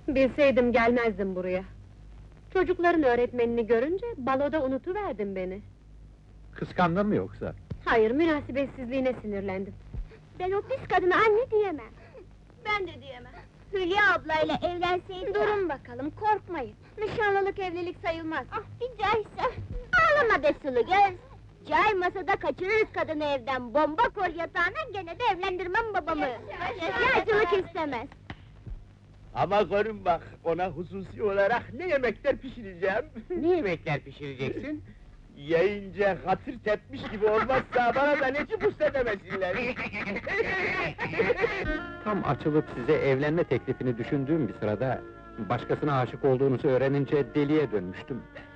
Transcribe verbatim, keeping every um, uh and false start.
Bilseydim gelmezdim buraya. Çocukların öğretmenini görünce baloda unutuverdin beni. Kıskandın mı yoksa? Hayır, münasebetsizliğine sinirlendim. Ben o pis kadına anne diyemem. Ben de diyemem. Hülya ablayla evlenseydi... Durun bakalım, korkmayın. Nişanlılık evlilik sayılmaz. Ah, bir cahilse! Ağlama be sulu göz! Cahil masada kaçırırız kadını evden, bomba kor yatağına, gene de evlendirmem babamı! Yağcılık istemez! Ama görün bak, ona hususi olarak ne yemekler pişireceğim! Ne yemekler pişireceksin? Yiyince hatır tepmiş gibi olmazsa bana da neci pusta demesinler! Tam açılıp size evlenme teklifini düşündüğüm bir sırada... ...başkasına aşık olduğunuzu öğrenince deliye dönmüştüm.